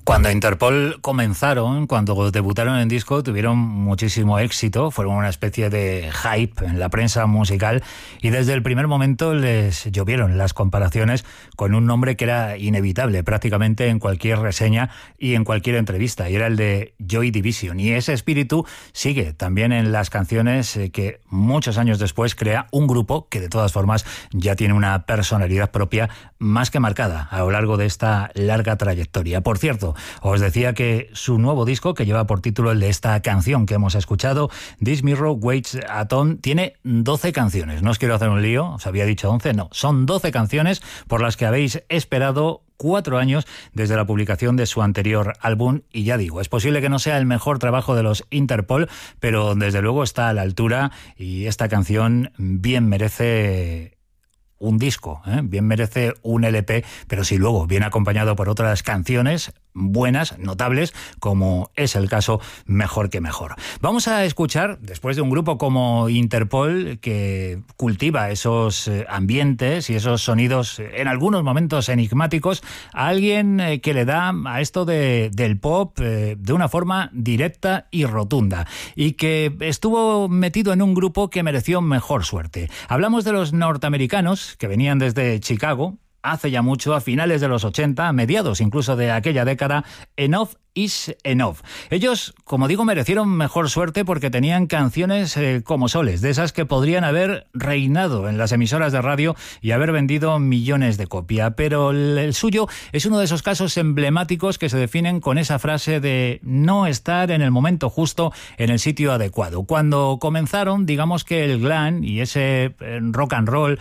Cuando Interpol comenzaron, cuando debutaron en disco, tuvieron muchísimo éxito, fueron una especie de hype en la prensa musical y desde el primer momento les llovieron las comparaciones con un nombre que era inevitable prácticamente en cualquier reseña y en cualquier entrevista, y era el de Joy Division. Y ese espíritu sigue también en las canciones que muchos años después crea un grupo que de todas formas ya tiene una personalidad propia más que marcada a lo largo de esta larga trayectoria. Por cierto, os decía que su nuevo disco, que lleva por título el de esta canción que hemos escuchado, This Mirror Waits a Ton, tiene 12 canciones. No os quiero hacer un lío, os había dicho 11, no, son 12 canciones por las que habéis esperado 4 años desde la publicación de su anterior álbum, y ya digo, es posible que no sea el mejor trabajo de los Interpol, pero desde luego está a la altura y esta canción bien merece un disco, bien merece un LP, pero si luego viene acompañado por otras canciones buenas, notables, como es el caso, mejor que mejor. Vamos a escuchar, después de un grupo como Interpol, que cultiva esos ambientes y esos sonidos en algunos momentos enigmáticos, a alguien que le da a esto del pop de una forma directa y rotunda, y que estuvo metido en un grupo que mereció mejor suerte. Hablamos de los norteamericanos, que venían desde Chicago, hace ya mucho, a finales de los 80, a mediados incluso de aquella década. Enough is Enough. Ellos, como digo, merecieron mejor suerte porque tenían canciones como soles, de esas que podrían haber reinado en las emisoras de radio y haber vendido millones de copias, pero el suyo es uno de esos casos emblemáticos que se definen con esa frase de no estar en el momento justo, en el sitio adecuado. Cuando comenzaron, digamos que el glam y ese rock and roll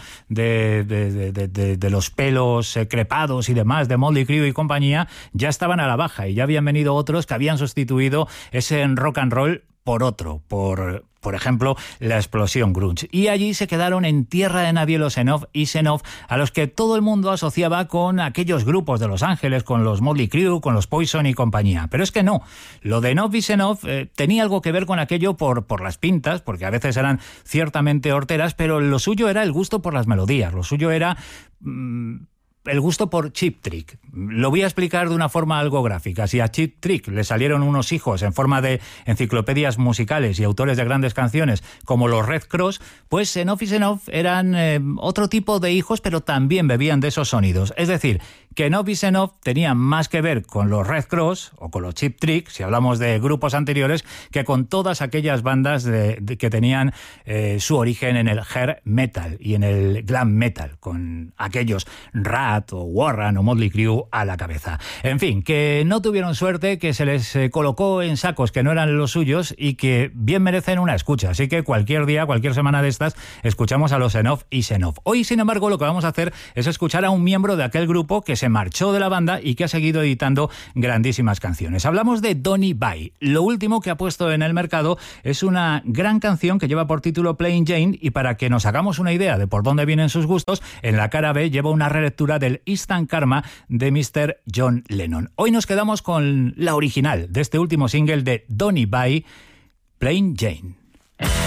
de los pelos crepados y demás de Motley Crue y compañía ya estaban a la baja, y ya habían venido otros que habían sustituido ese rock and roll por otro, por ejemplo, la explosión grunge. Y allí se quedaron en tierra de nadie los Enough is Enough, a los que todo el mundo asociaba con aquellos grupos de Los Ángeles, con los Motley Crue, con los Poison y compañía. Pero es que no. Lo de Enough is Enough tenía algo que ver con aquello por las pintas, porque a veces eran ciertamente horteras, pero lo suyo era el gusto por las melodías. Lo suyo era el gusto por Cheap Trick. Lo voy a explicar de una forma algo gráfica. Si a Cheap Trick le salieron unos hijos en forma de enciclopedias musicales y autores de grandes canciones como los Red Cross, pues Enough is Enough eran otro tipo de hijos, pero también bebían de esos sonidos. Es decir, que Enough is Enough tenía más que ver con los Red Cross o con los Cheap Trick, si hablamos de grupos anteriores, que con todas aquellas bandas que tenían su origen en el hair metal y en el glam metal, con aquellos Rat o Warren o Motley Crue a la cabeza. En fin, que no tuvieron suerte, que se les colocó en sacos que no eran los suyos y que bien merecen una escucha. Así que cualquier día, cualquier semana de estas, escuchamos a los Enough is Enough. Hoy, sin embargo, lo que vamos a hacer es escuchar a un miembro de aquel grupo que se marchó de la banda y que ha seguido editando grandísimas canciones. Hablamos de Donny Bye. Lo último que ha puesto en el mercado es una gran canción que lleva por título Plain Jane, y para que nos hagamos una idea de por dónde vienen sus gustos, en la cara B lleva una relectura del Instant Karma de Mr. John Lennon. Hoy nos quedamos con la original de este último single de Donny Bye, Plain Jane.